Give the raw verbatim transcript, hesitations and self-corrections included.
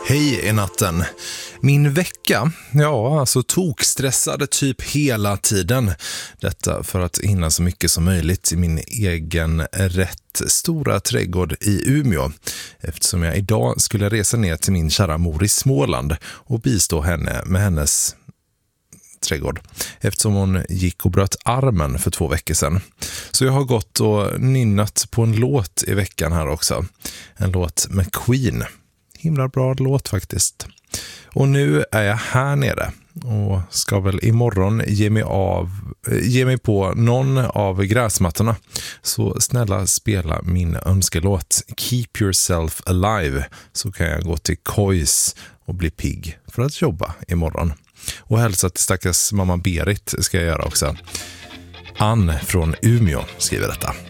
Hej i natten. Min vecka, ja alltså tokstressade typ hela tiden. Detta för att hinna så mycket som möjligt i min egen rätt stora trädgård i Umeå. Eftersom jag idag skulle resa ner till min kära mor i Småland och bistå henne med hennes trädgård. Eftersom hon gick och bröt armen för två veckor sedan. Så jag har gått och nynnat på en låt i veckan här också. En låt med Queen. Himla bra låt faktiskt. Och nu är jag här nere och ska väl imorgon ge mig, av, ge mig på någon av gräsmattorna. Så snälla spela min önskelåt Keep Yourself Alive, så kan jag gå till Kois och bli pigg för att jobba imorgon. Och hälsa till stackars mamma Berit ska jag göra också. Ann från Umeå skriver detta.